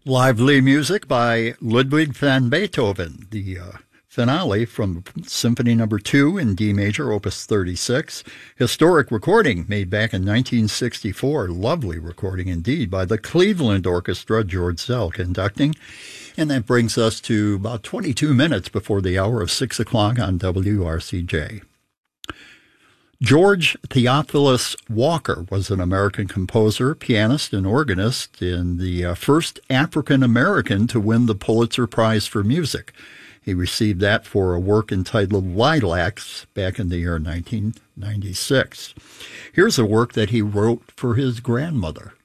Lively music by Ludwig van Beethoven, the finale from Symphony No. 2 in D major, Opus 36. Historic recording made back in 1964. Lovely recording indeed by the Cleveland Orchestra, George Szell conducting. And that brings us to about 22 minutes before the hour of 6 o'clock on WRCJ. George Theophilus Walker was an American composer, pianist, and organist, and the first African-American to win the Pulitzer Prize for Music. He received that for a work entitled Lilacs back in the year 1996. Here's a work that he wrote for his grandmother.